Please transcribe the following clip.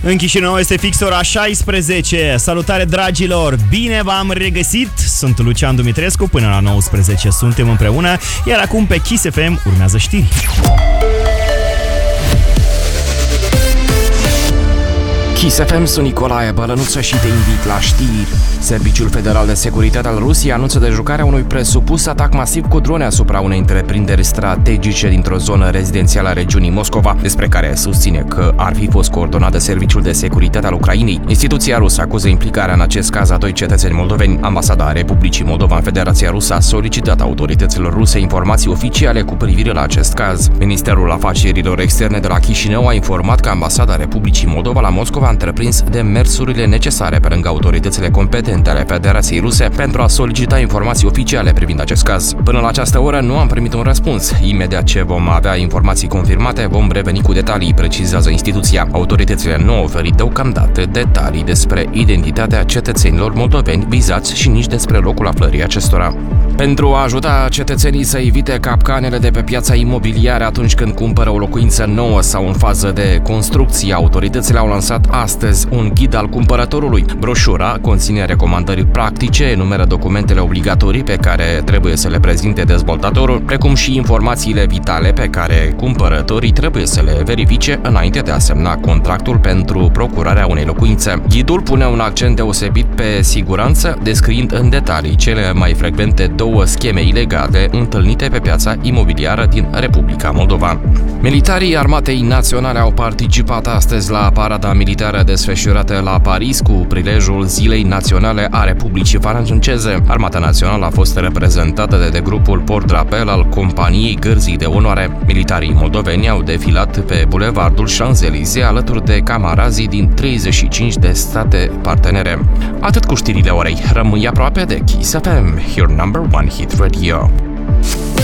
În Chișinău este fix ora 16. Salutare, dragilor! Bine v-am regăsit! Sunt Lucian Dumitrescu, până la 19 suntem împreună, iar acum pe Kiss FM urmează știri. Kiss FM, sunt Nicolae Bălănuță și te invit la știri. Serviciul Federal de Securitate al Rusiei anunță dejucarea unui presupus atac masiv cu drone asupra unei întreprinderi strategice dintr-o zonă rezidențială a regiunii Moscova, despre care susține că ar fi fost coordonat de Serviciul de Securitate al Ucrainei. Instituția rusă acuză implicarea în acest caz a 2 cetățeni moldoveni. Ambasada Republicii Moldova în Federația Rusă a solicitat autorităților ruse informații oficiale cu privire la acest caz. Ministerul Afacerilor Externe de la Chișinău a informat că Ambasada Republicii Moldova la Moscova a întreprins demersurile necesare pe lângă autoritățile competente ale Federației Ruse pentru a solicita informații oficiale privind acest caz. Până la această oră nu am primit un răspuns. Imediat ce vom avea informații confirmate, vom reveni cu detalii, precizează instituția. Autoritățile nu au oferit deocamdată detalii despre identitatea cetățenilor moldoveni vizați și nici despre locul aflării acestora. Pentru a ajuta cetățenii să evite capcanele de pe piața imobiliară atunci când cumpără o locuință nouă sau în fază de construcție, autoritățile au lansat astăzi un ghid al cumpărătorului. Broșura conține recomandări practice, enumeră documentele obligatorii pe care trebuie să le prezinte dezvoltatorul, precum și informațiile vitale pe care cumpărătorii trebuie să le verifice înainte de a semna contractul pentru procurarea unei locuințe. Ghidul pune un accent deosebit pe siguranță, descriind în detalii cele mai frecvente 2 scheme ilegale întâlnite pe piața imobiliară din Republica Moldova. Militarii Armatei Naționale au participat astăzi la parada militară desfășurată la Paris cu prilejul Zilei Naționale a Republicii Franceze. Armata Națională a fost reprezentată de grupul Port-Drapel al Companiei Gărzii de Onoare. Militarii moldoveni au defilat pe bulevardul Champs-Élysées alături de camarazii din 35 de state partenere. Atât cu știrile orei. Rămâi aproape de Kiss FM, your number one hit radio.